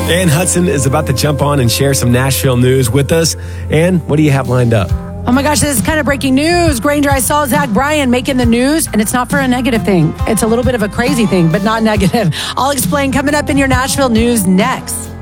Ann Hudson is about to jump on and share some Nashville news with us. Ann, what do you have lined up? Oh my gosh, this is kind of breaking news. Granger, I saw Zach Bryan making the news, and it's not for a negative thing. It's a little bit of a crazy thing, but not negative. I'll explain coming up in your Nashville news next.